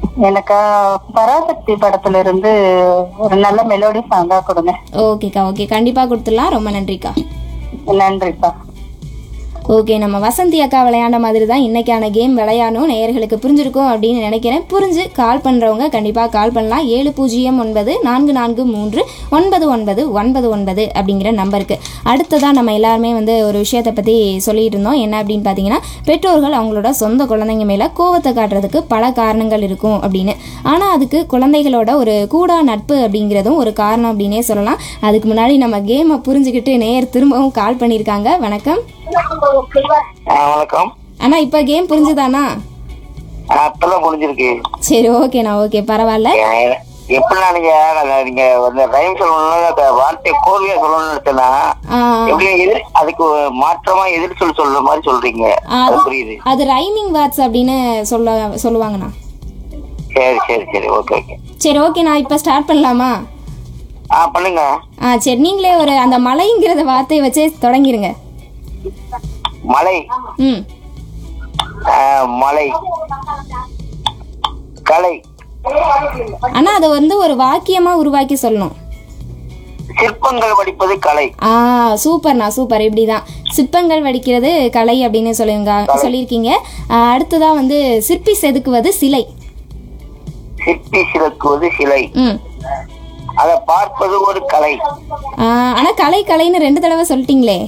எனக்கு பராசக்தி படத்துல இருந்து ஒரு நல்ல மெலோடி சாங்கா கொடுங்க. ஓகேக்கா, ஓகே, கண்டிப்பா கொடுத்துடலாம். ரொம்ப நன்றிக்கா. நன்றிப்பா. ஓகே, நம்ம வசந்தி அக்கா விளையாண்ட மாதிரி தான் இன்னைக்கான கேம் விளையாடணும். நேயர்களுக்கு புரிஞ்சிருக்கும் அப்படின்னு நினைக்கிறேன். புரிஞ்சு கால் பண்ணுறவங்க கண்டிப்பாக கால் பண்ணலாம். 7094439999 அப்படிங்கிற நம்பருக்கு. அடுத்ததாக நம்ம எல்லாருமே வந்து ஒரு விஷயத்தை பற்றி சொல்லிட்டு இருந்தோம். என்ன அப்படின்னு பார்த்தீங்கன்னா, பெற்றோர்கள் அவங்களோட சொந்த குழந்தைங்க மேலே கோவத்தை காட்டுறதுக்கு பல காரணங்கள் இருக்கும் அப்படின்னு. ஆனால் அதுக்கு குழந்தைகளோட ஒரு கூடா நட்பு அப்படிங்கிறதும் ஒரு காரணம் அப்படின்னே சொல்லலாம். அதுக்கு முன்னாடி நம்ம கேமை புரிஞ்சுக்கிட்டு நேயர் திரும்பவும் கால் பண்ணியிருக்காங்க. வணக்கம். வணக்கம் அண்ணா, இப்ப கேம் புரிஞ்சுதானா? அப்பதான் புரிஞ்சிருக்கு. சரி, ஓகேண்ணா, ஓகே, பரவாயில்ல. எப்படின்னா நீங்க வந்து ரைம் சொல்லணும்னா வார்த்தை கோர்வையா சொல்லணும்னு நினைச்சேன்னா எப்படி அதுக்கு மாற்றமா எதிர் சொல்ற மாதிரி சொல்றீங்க. புரியுது. அது ரைமிங் வேர்ட்ஸ் அப்படின்னு சொல்லுவாங்கண்ணா. சரி சரி சரி, ஓகே ஓகே. சரி, ஓகே, நான் இப்ப ஸ்டார்ட் பண்ணலாமா? பண்ணுங்க. சரி, நீங்களே ஒரு அந்த மலைங்கிறத வார்த்தையை வச்சே தொடங்கிருங்க. மலை. மலை. கலை. ஆனா அதை வந்து ஒரு வாக்கியமா உருவாக்கி சொல்லணும். சிற்பங்கள் வடிப்பது கலை. சூப்பர்ண்ணா, சூப்பர். இப்படிதான் சிற்பங்கள் வடிக்கிறது கலை அப்படின்னு சொல்லியிருக்கீங்க. அடுத்ததா வந்து சிற்பி செதுக்குவது சிலை. சிற்பி செதுக்குவது சிலை. அத பார்ப்பது ஒரு கலை. ஆனா கலை கலைன்னு 2 தடவை சொல்லிட்டீங்களே.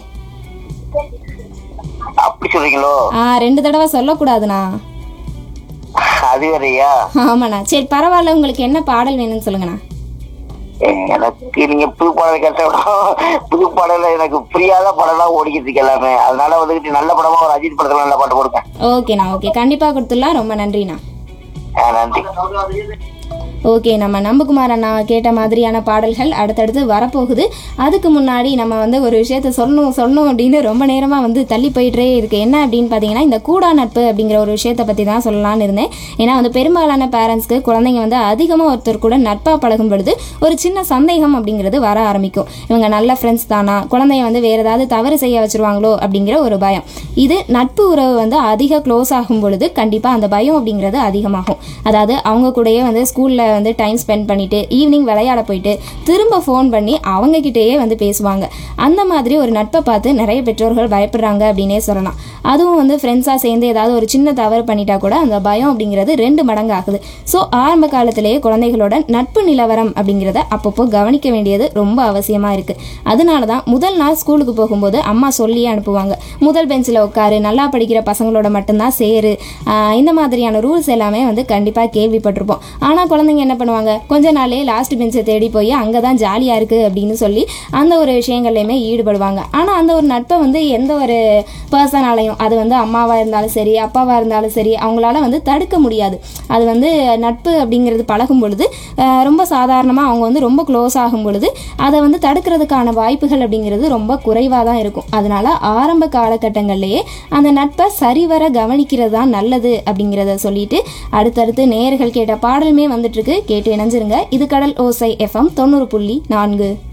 அப்படி சொல்றீங்களோ? 2 தடவை சொல்லக்கூடாதுண்ணா. அது வேறையா? ஆமாண்ணா. சரி, பரவாயில்ல. உங்களுக்கு என்ன பாடல் வேணும்னு சொல்லுங்கண்ணா. எனக்கு நீங்க புது பாடல் கேட்ட புது பாடல எனக்கு புரியாத பாடலாம் ஓடிக்கிட்டு எல்லாமே. அதனால வந்துட்டு நல்ல படமா ஒரு அஜித் படத்துல நல்ல பாட்டு கொடுங்க. ஓகேண்ணா, ஓகே, கண்டிப்பா கொடுத்துடலாம். ரொம்ப நன்றிண்ணா. நன்றி. ஓகே, நம்ம நம்பகுமார் அண்ணா கேட்ட மாதிரியான பாடல்கள் அடுத்தடுத்து வரப்போகுது. அதுக்கு முன்னாடி நம்ம வந்து ஒரு விஷயத்த சொல்லணும் அப்படின்னு ரொம்ப நேரமாக வந்து தள்ளி போயிட்டே இருக்கு. என்ன அப்படின்னு பார்த்தீங்கன்னா, இந்த கூடா நட்பு அப்படிங்கிற ஒரு விஷயத்தை பற்றி தான் சொல்லலான்னு இருந்தேன். ஏன்னா வந்து பெரும்பாலான பேரண்ட்ஸ்க்கு குழந்தைங்க வந்து அதிகமாக ஒருத்தர் கூட நட்பாக பழகும் பொழுது ஒரு சின்ன சந்தேகம் அப்படிங்கிறது வர ஆரம்பிக்கும். இவங்க நல்ல ஃப்ரெண்ட்ஸ் தானா, குழந்தைய வந்து வேறு ஏதாவது தவறு செய்ய வச்சுருவாங்களோ அப்படிங்கிற ஒரு பயம். இது நட்பு உறவு வந்து அதிக க்ளோஸ் ஆகும் பொழுது கண்டிப்பாக அந்த பயம் அப்படிங்கிறது அதிகமாகும். அதாவது அவங்க கூடயே வந்து ஸ்கூலில் வந்து டைம் ஸ்பெண்ட் பண்ணிட்டு ஈவினிங் விளையாட போயிட்டு திரும்ப ஃபோன் பண்ணி அவங்க கிட்டேயே வந்து பேசுவாங்க. அந்த மாதிரி ஒரு நட்பை பார்த்து நிறைய பெற்றோர்கள் பயப்படுறாங்க அப்படின்னே சொல்லலாம். அதுவும் வந்து ஃப்ரெண்ட்ஸாக சேர்ந்து ஏதாவது ஒரு சின்ன தவறு பண்ணிட்டா கூட அந்த பயம் அப்படிங்கிறது 2 மடங்கு ஆகுது. ஸோ ஆரம்ப காலத்திலேயே குழந்தைகளோட நட்பு நிலவரம் அப்படிங்கிறத அப்பப்போ கவனிக்க வேண்டியது ரொம்ப அவசியமாக இருக்குது. அதனால தான் முதல் நாள் ஸ்கூலுக்கு போகும்போது அம்மா சொல்லியே அனுப்புவாங்க, முதல் பெஞ்சில் உட்காரு, நல்லா படிக்கிற பசங்களோட மட்டும்தான் சேரு, இந்த மாதிரியான ரூல்ஸ் எல்லாமே வந்து கண்டிப்பாக கேள்விப்பட்டிருப்போம். ஆனால் குழந்தைங்க என்ன பண்ணுவாங்க, கொஞ்ச நாளே லாஸ்ட் பெஞ்சை தேடி போய் அங்கே தான் ஜாலியாக இருக்குது அப்படின்னு சொல்லி அந்த ஒரு விஷயங்கள்லையுமே ஈடுபடுவாங்க. ஆனால் அந்த ஒரு நட்பை வந்து எந்த ஒரு பர்சனாலையும், அது வந்து அம்மாவாக இருந்தாலும் சரி அப்பாவாக இருந்தாலும் சரி, அவங்களால வந்து தடுக்க முடியாது. அது வந்து நட்பு அப்படிங்கிறது பழகும் பொழுது ரொம்ப சாதாரணமாக அவங்க வந்து ரொம்ப க்ளோஸ் ஆகும் பொழுது அதை வந்து தடுக்கிறதுக்கான வாய்ப்புகள் அப்படிங்கிறது ரொம்ப குறைவாக தான் இருக்கும். அதனால ஆரம்ப காலகட்டங்கள்லேயே அந்த நட்பை சரிவர கவனிக்கிறது தான் நல்லது அப்படிங்கிறத சொல்லிட்டு அடுத்தடுத்து நேயர்கள் கேட்ட பாடலுமே வந்துட்டு இருக்கு. கேட்டு இணைஞ்சிருங்க. இது கடல் ஓசை FM 90.4.